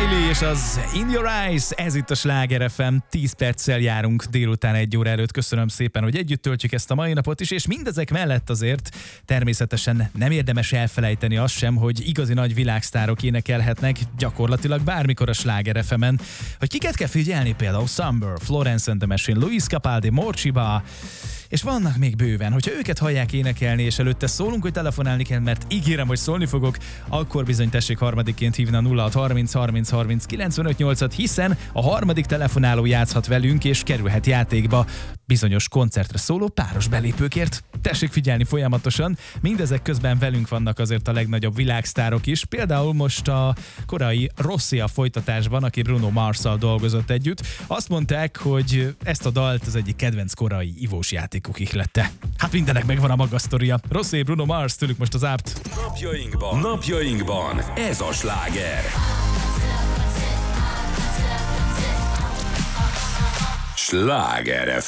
Riley és az In Your Eyes, ez itt a Sláger FM, 10 perccel járunk délután 1 óra előtt. Köszönöm szépen, hogy együtt töltjük ezt a mai napot is, és mindezek mellett azért természetesen nem érdemes elfelejteni azt sem, hogy igazi nagy világsztárok énekelhetnek gyakorlatilag bármikor a Sláger FM-en. Hogy kiket kell figyelni, például Summer, Florence and the Machine, Luis Capaldi, Morcsiba, és vannak még bőven. Hogyha őket hallják énekelni, és előtte szólunk, hogy telefonálni kell, mert ígérem, hogy szólni fogok, akkor bizony tessék harmadikként hívni a 0630 30 30 95 8-at, hiszen a harmadik telefonáló játszhat velünk, és kerülhet játékba bizonyos koncertre szóló páros belépőkért. Tessék figyelni folyamatosan, mindezek közben velünk vannak azért a legnagyobb világsztárok is, például most a korai Rossia folytatásban, aki Bruno Mars-szal dolgozott együtt. Azt mondták, hogy ezt a dalt az egyik kedvenc korai ivós játékuk ihlette. Hát mindenek megvan a maga sztoria. Rossi, Bruno Mars, tőlük most az ápt. Napjainkban ez a sláger. Sláger